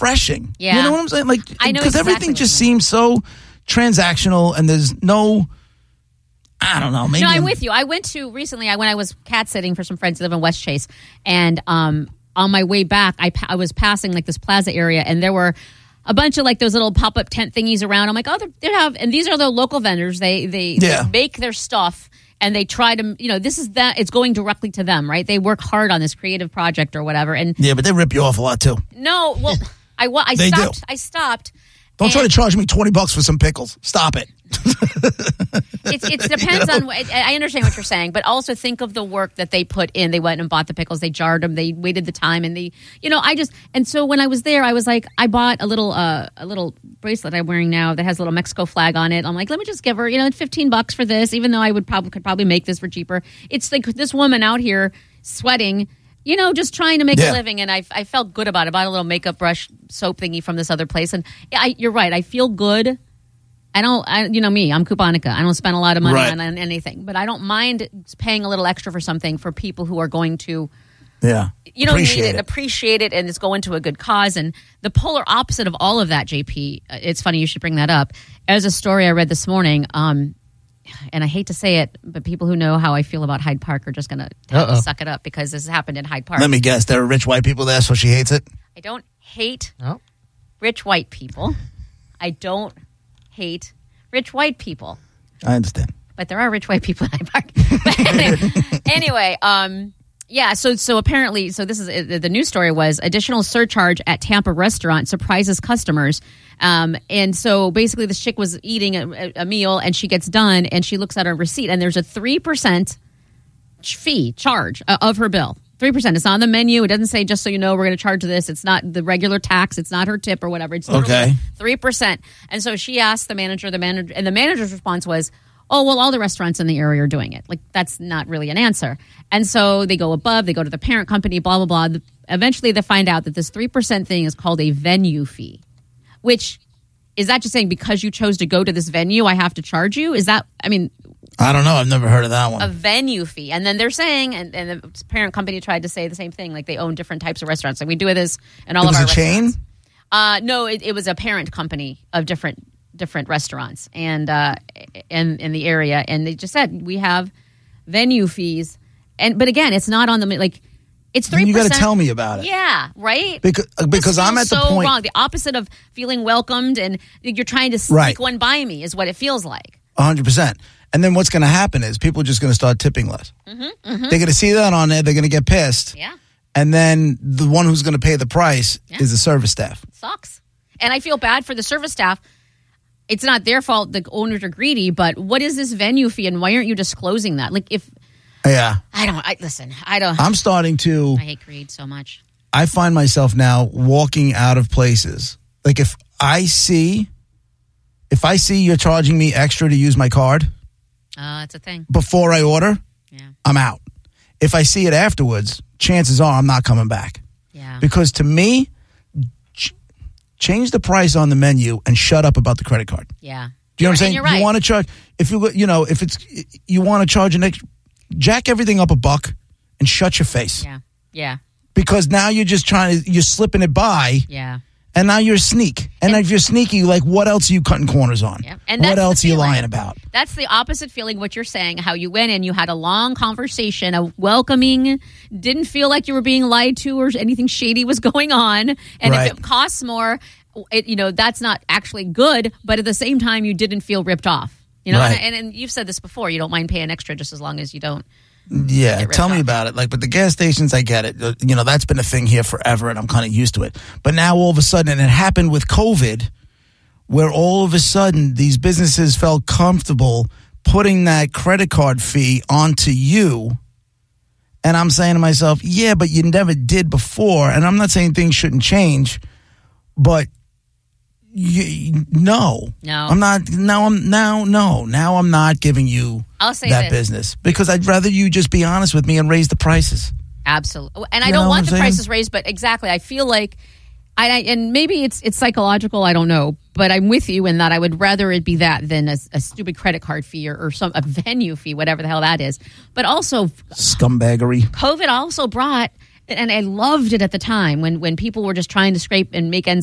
refreshing. Yeah. You know what I'm saying? Like, I know because exactly everything what just you mean. seems so transactional, and there's no, I don't know. Maybe No, I'm with you. I went to recently. When I was cat sitting for some friends who live in West Chase, and on my way back, I was passing like this plaza area, and there were a bunch of like those little pop up tent thingies around. I'm like, oh, they have, and these are the local vendors. They make their stuff. And they try to, it's going directly to them, right? They work hard on this creative project or whatever. And yeah, but they rip you off a lot too. no, well, I They stopped. do. I stopped. Don't try to charge me $20 for some pickles. Stop it. It depends on. I understand what you're saying, but also think of the work that they put in. They went and bought the pickles. They jarred them. They waited the time, and and so when I was there, I was like, I bought a little bracelet I'm wearing now that has a little Mexico flag on it. I'm like, let me just give her, $15 for this, even though I could probably make this for cheaper. It's like this woman out here sweating, just trying to make a living, and I felt good about it. I bought a little makeup brush soap thingy from this other place, and you're right. I feel good. Me, I'm couponica. I don't spend a lot of money on anything, but I don't mind paying a little extra for something for people who are going to, appreciate it, and it's going to a good cause. And the polar opposite of all of that, JP, it's funny you should bring that up. As a story I read this morning, and I hate to say it, but people who know how I feel about Hyde Park are just going to have to suck it up because this happened in Hyde Park. Let me guess. There are rich white people there, so she hates it? I don't hate rich white people. I don't hate rich white people. I understand. But there are rich white people in Hyde Park. Anyway, so apparently, this is the news story was additional surcharge at Tampa restaurant surprises customers. And so basically this chick was eating a meal and she gets done and she looks at her receipt and there's a 3% charge of her bill. 3%. It's not on the menu. It doesn't say, just so you know, we're going to charge this. It's not the regular tax. It's not her tip or whatever. It's okay. 3%. And so she asked the manager, and the manager's response was, oh, well, all the restaurants in the area are doing it. Like, that's not really an answer. And so they go above, they go to the parent company, blah, blah, blah. Eventually they find out that this 3% thing is called a venue fee, which is that just saying because you chose to go to this venue, I have to charge you? Is that, I don't know. I've never heard of that one. A venue fee. And then they're saying, and the parent company tried to say the same thing, like they own different types of restaurants. Like we do this in all of our restaurants. It was a chain? No, it was a parent company of different restaurants and in the area. And they just said, we have venue fees. But again, it's not on the, like, it's 3%. You got to tell me about it. Yeah, right? Because I'm at the point. Wrong. The opposite of feeling welcomed and you're trying to sneak one by me is what it feels like. 100%. And then what's going to happen is people are just going to start tipping less. Mm-hmm, mm-hmm. They're going to see that on there. They're going to get pissed. Yeah. And then the one who's going to pay the price is the service staff. It sucks. And I feel bad for the service staff. It's not their fault. The owners are greedy. But what is this venue fee, and why aren't you disclosing that? Like if. Yeah. I don't. I'm starting to. I hate greed so much. I find myself now walking out of places. Like if I see you're charging me extra to use my card. It's a thing. Before I order, I'm out. If I see it afterwards, chances are I'm not coming back. Yeah. Because to me, change the price on the menu and shut up about the credit card. Yeah. Do you know what I'm saying? You're right. You want to charge if you want to charge an extra, jack everything up $1 and shut your face. Yeah. Yeah. Because now you're just you're slipping it by. Yeah. And now you're a sneak. And if you're sneaky, like, what else are you cutting corners on? Yeah. And what else are you lying about? That's the opposite feeling, what you're saying, how you went in, you had a long conversation, a welcoming, didn't feel like you were being lied to or anything shady was going on. And if it costs more, that's not actually good. But at the same time, you didn't feel ripped off. Right. And you've said this before, you don't mind paying extra just as long as you don't. Yeah, tell me about it. Like, but the gas stations, I get it. That's been a thing here forever, and I'm kind of used to it. But now all of a sudden, and it happened with COVID, where all of a sudden these businesses felt comfortable putting that credit card fee onto you. And I'm saying to myself, yeah, but you never did before. And I'm not saying things shouldn't change, but no, I'm not. Now I'm not giving you that business because I'd rather you just be honest with me and raise the prices. Absolutely, and I don't want the prices raised, but exactly, I feel like, and maybe it's psychological. I don't know, but I'm with you in that I would rather it be that than a stupid credit card fee or a venue fee, whatever the hell that is. But also scumbaggery. COVID also brought. And I loved it at the time when people were just trying to scrape and make ends